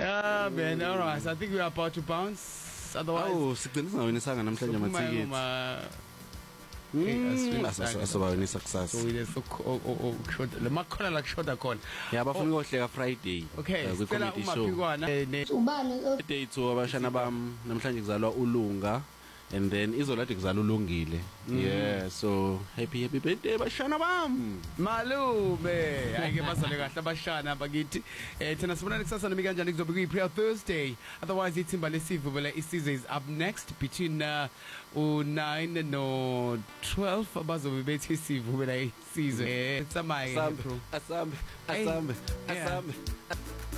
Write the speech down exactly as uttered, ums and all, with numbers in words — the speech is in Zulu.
Ah man, all right. So I think we are about to bounce. Otherwise, oh, sigcina singawinisanga namhlanje amathiketi. Mm, asasawinisa kusasa. So we just short le makhola la kushoda khona. Yeah, bafuna ukuhleka Friday. Okay, ku comedy show. Ubani day two abashana bam namhlanje kuzalwa uLunga and then izolade kuzala uLungile. Yeah, so happy happy birthday bashana bam. Malume, ayike bazale kahle abashana bakithi. Eh thina sibonana kusasa nami kanjani kuzobe kuyi prayer Thursday. Otherwise ithimba lesivubela isizwe is up next between uh, nine no twelve abazobe bethi sivubela isizwe. Eh tsamaye asambe asambe asambe asambe